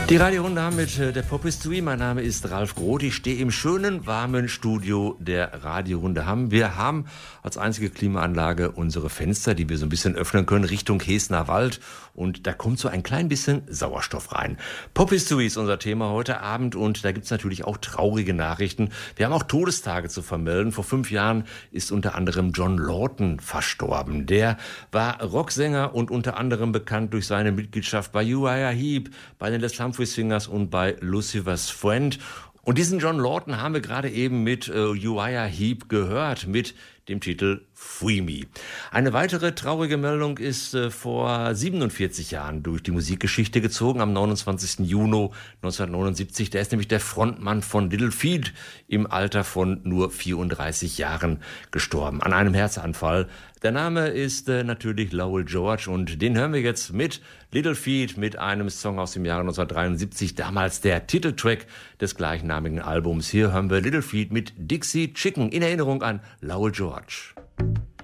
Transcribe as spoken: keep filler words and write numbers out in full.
Die Radiorunde haben mit der Pop-History. Mein Name ist Ralf Groth. Ich stehe im schönen, warmen Studio der Radiorunde Hamm. Wir haben als einzige Klimaanlage unsere Fenster, die wir so ein bisschen öffnen können, Richtung Hesner Wald. Und da kommt so ein klein bisschen Sauerstoff rein. Pop-History ist unser Thema heute Abend und da gibt's natürlich auch traurige Nachrichten. Wir haben auch Todestage zu vermelden. Vor fünf Jahren ist unter anderem John Lawton verstorben. Der war Rocksänger und unter anderem bekannt durch seine Mitgliedschaft bei Uriah Heep, bei den Les Humphrey Singers und bei Lucifer's Friend. Und diesen John Lawton haben wir gerade eben mit äh, Uriah Heep gehört, mit dem Titel Free Me. Eine weitere traurige Meldung ist äh, vor siebenundvierzig Jahren durch die Musikgeschichte gezogen, am neunundzwanzigsten Juni neunzehnhundertneunundsiebzig. Der ist nämlich der Frontmann von Little Feat im Alter von nur vierunddreißig Jahren gestorben, an einem Herzanfall. Der Name ist äh, natürlich Lowell George und den hören wir jetzt mit Little Feat, mit einem Song aus dem Jahre neunzehnhundertdreiundsiebzig, damals der Titeltrack des gleichnamigen Albums. Hier hören wir Little Feat mit Dixie Chicken in Erinnerung an Lowell George.